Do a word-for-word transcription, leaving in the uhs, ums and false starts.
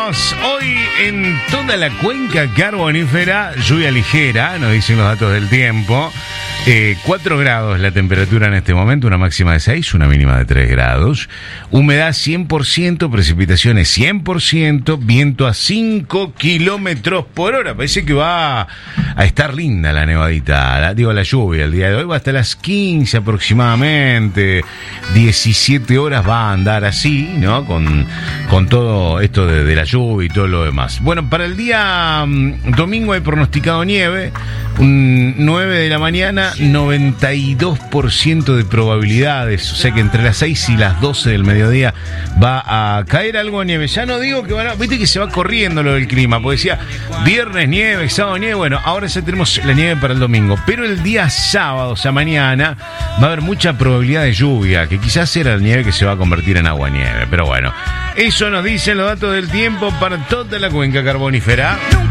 Tenemos hoy en toda la cuenca carbonífera lluvia ligera, nos dicen los datos del tiempo. Eh, cuatro grados la temperatura en este momento, una máxima de seis, una mínima de tres grados. Humedad cien por ciento, precipitaciones cien por ciento, viento a cinco kilómetros por hora. Parece que va a estar linda la nevadita, la, digo la lluvia el día de hoy. Va hasta las quince aproximadamente, diecisiete horas va a andar así, ¿no? Con, con todo esto de, de la lluvia y todo lo demás. Bueno, para el día um, domingo hay pronosticado nieve, un nueve de la mañana, noventa y dos por ciento de probabilidades, o sea que entre las seis y las doce del mediodía va a caer algo de nieve. Ya no digo que van a, viste que se va corriendo lo del clima, porque decía viernes nieve, sábado nieve, bueno, ahora ya tenemos la nieve para el domingo, pero el día sábado, o sea mañana, va a haber mucha probabilidad de lluvia, que quizás será la nieve que se va a convertir en agua nieve, pero bueno, eso nos dicen los datos del tiempo para toda la cuenca carbonífera.